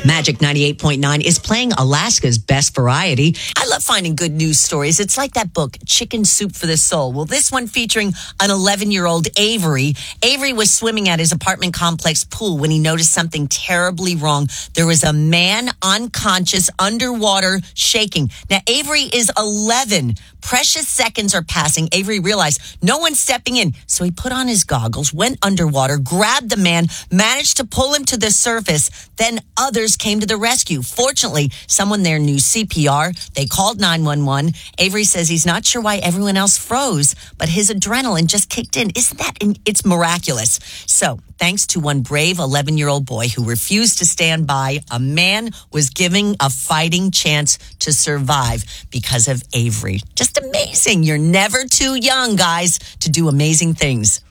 Magic 98.9 is playing Alaska's best variety. I love finding good news stories. It's like that book, Chicken Soup for the Soul. Well, this one featuring an 11-year-old Avery. Avery was swimming at his apartment complex pool when he noticed something terribly wrong. There was a man unconscious underwater shaking. Now, Avery is 11. Precious seconds are passing. Avery realized no one's stepping in. So he put on his goggles, went underwater, grabbed the man, managed to pull him to the surface. Then others came to the rescue. Fortunately, someone there knew CPR. They called 911. Avery says he's not sure why everyone else froze, but his adrenaline just kicked in. Isn't that, it's miraculous. So thanks to one brave 11-year-old boy who refused to stand by, a man was giving a fighting chance to survive because of Avery. Just amazing. You're never too young, guys, to do amazing things.